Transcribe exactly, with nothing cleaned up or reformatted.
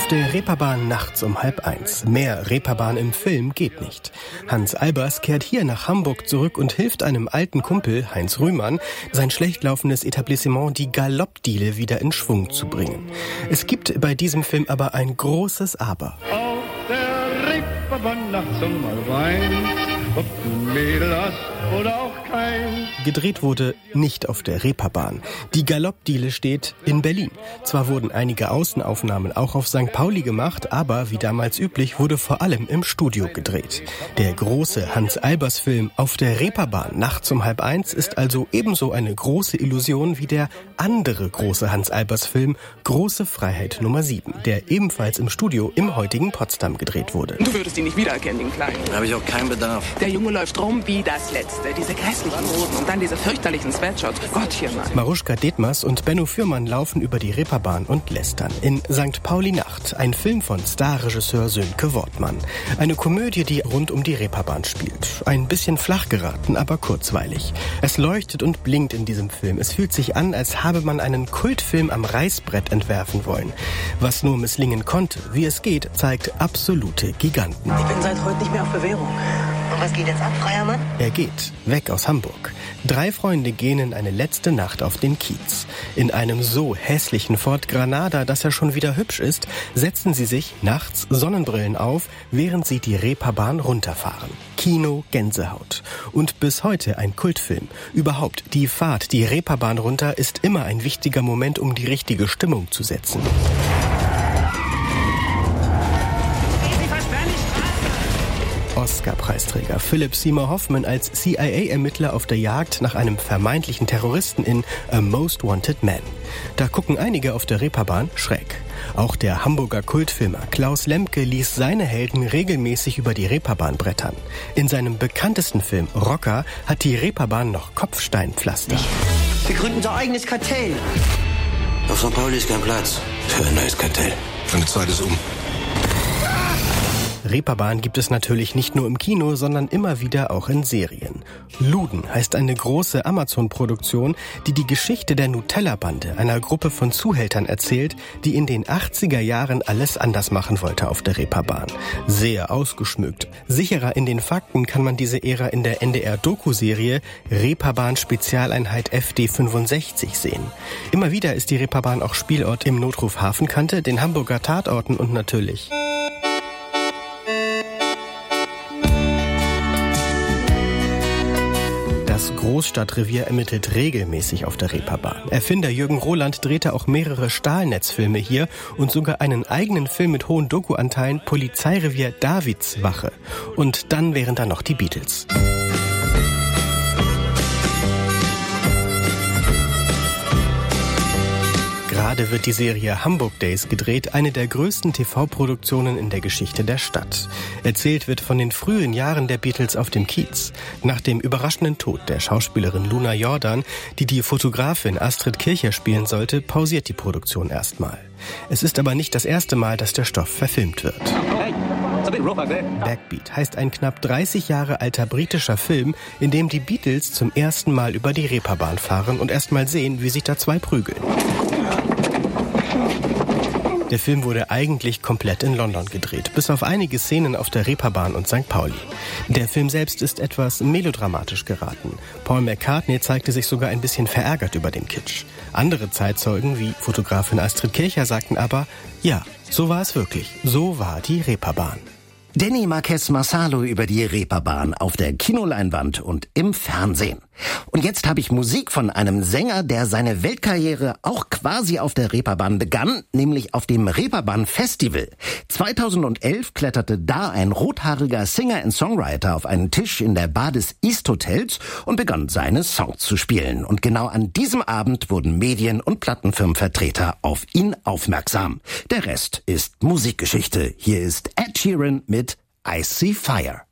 Auf der Reeperbahn nachts um halb eins. Mehr Reeperbahn im Film geht nicht. Hans Albers kehrt hier nach Hamburg zurück und hilft einem alten Kumpel, Heinz Rühmann, sein schlecht laufendes Etablissement Die Galoppdiele wieder in Schwung zu bringen. Es gibt bei diesem Film aber ein großes Aber. Auf der Reeperbahn nachts um halb eins, ob du Mädel hast oder auch kein. Gedreht wurde nicht auf der Reeperbahn. Die Galoppdiele steht in Berlin. Zwar wurden einige Außenaufnahmen auch auf Sankt Pauli gemacht, aber wie damals üblich wurde vor allem im Studio gedreht. Der große Hans-Albers-Film Auf der Reeperbahn nachts um halb eins ist also ebenso eine große Illusion wie der andere große Hans-Albers-Film Große Freiheit Nummer sieben, der ebenfalls im Studio im heutigen Potsdam gedreht wurde. Du würdest ihn nicht wiedererkennen, den Kleinen. Da habe ich auch keinen Bedarf. Der Junge läuft rum wie das Letzte. Diese grässlichen Hosen und dann diese fürchterlichen Sweatshots. Gottchen, Mann. Maruschka Detmers und Benno Fürmann laufen über die Reeperbahn und lästern. In Sankt Pauli Nacht, ein Film von Starregisseur Sönke Wortmann. Eine Komödie, die rund um die Reeperbahn spielt. Ein bisschen flach geraten, aber kurzweilig. Es leuchtet und blinkt in diesem Film. Es fühlt sich an, als habe man einen Kultfilm am Reißbrett entwerfen wollen. Was nur misslingen konnte, wie es geht, zeigt absolute Giganten. Ich bin seit heute nicht mehr auf Bewährung. Und was geht jetzt ab, freier Mann? Er geht weg aus Hamburg. Drei Freunde gehen in eine letzte Nacht auf den Kiez. In einem so hässlichen Ford Granada, dass er schon wieder hübsch ist, setzen sie sich nachts Sonnenbrillen auf, während sie die Reeperbahn runterfahren. Kino Gänsehaut. Und bis heute ein Kultfilm. Überhaupt, die Fahrt die Reeperbahn runter ist immer ein wichtiger Moment, um die richtige Stimmung zu setzen. Oscar-Preisträger Philip Seymour Hoffman als C I A-Ermittler auf der Jagd nach einem vermeintlichen Terroristen in A Most Wanted Man. Da gucken einige auf der Reeperbahn schräg. Auch der Hamburger Kultfilmer Klaus Lemke ließ seine Helden regelmäßig über die Reeperbahn brettern. In seinem bekanntesten Film Rocker hat die Reeperbahn noch Kopfsteinpflaster. Wir gründen unser eigenes Kartell. Auf Sankt Pauli ist kein Platz für ein neues Kartell. Eine Zeit ist um. Reeperbahn gibt es natürlich nicht nur im Kino, sondern immer wieder auch in Serien. Luden heißt eine große Amazon-Produktion, die die Geschichte der Nutella-Bande, einer Gruppe von Zuhältern erzählt, die in den achtziger Jahren alles anders machen wollte auf der Reeperbahn. Sehr ausgeschmückt. Sicherer in den Fakten kann man diese Ära in der N D R-Doku-Serie Reeperbahn Spezialeinheit F D fünfundsechzig sehen. Immer wieder ist die Reeperbahn auch Spielort im Notruf Hafenkante, den Hamburger Tatorten und natürlich das Großstadtrevier ermittelt regelmäßig auf der Reeperbahn. Erfinder Jürgen Roland drehte auch mehrere Stahlnetzfilme hier und sogar einen eigenen Film mit hohen Doku-Anteilen, Polizeirevier Davidswache. Und dann wären da noch die Beatles. Gerade wird die Serie Hamburg Days gedreht, eine der größten T V-Produktionen in der Geschichte der Stadt. Erzählt wird von den frühen Jahren der Beatles auf dem Kiez. Nach dem überraschenden Tod der Schauspielerin Luna Jordan, die die Fotografin Astrid Kircher spielen sollte, pausiert die Produktion erstmal. Es ist aber nicht das erste Mal, dass der Stoff verfilmt wird. Backbeat heißt ein knapp dreißig Jahre alter britischer Film, in dem die Beatles zum ersten Mal über die Reeperbahn fahren und erst mal sehen, wie sich da zwei prügeln. Der Film wurde eigentlich komplett in London gedreht, bis auf einige Szenen auf der Reeperbahn und Sankt Pauli. Der Film selbst ist etwas melodramatisch geraten. Paul McCartney zeigte sich sogar ein bisschen verärgert über den Kitsch. Andere Zeitzeugen, wie Fotografin Astrid Kircher, sagten aber, ja, so war es wirklich. So war die Reeperbahn. Danny Marquez Marsalo über die Reeperbahn auf der Kinoleinwand und im Fernsehen. Und jetzt habe ich Musik von einem Sänger, der seine Weltkarriere auch quasi auf der Reeperbahn begann, nämlich auf dem Reeperbahn Festival. zweitausendelf kletterte da ein rothaariger Singer-and-Songwriter auf einen Tisch in der Bar des East Hotels und begann seine Songs zu spielen. Und genau an diesem Abend wurden Medien- und Plattenfirmenvertreter auf ihn aufmerksam. Der Rest ist Musikgeschichte. Hier ist Ed Sheeran mit I See Fire.